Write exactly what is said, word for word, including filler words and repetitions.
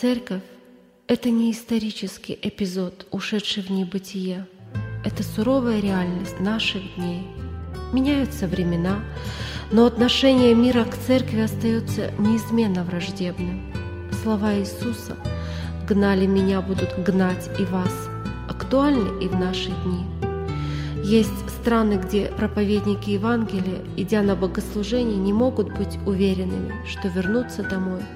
церковь — это не исторический эпизод, ушедший в небытие. Это суровая реальность наших дней. Меняются времена, но отношение мира к церкви остается неизменно враждебным. Слова Иисуса «гнали меня, будут гнать и вас» актуальны и в наши дни. Есть страны, где проповедники Евангелия, идя на богослужение, не могут быть уверенными, что вернутся домой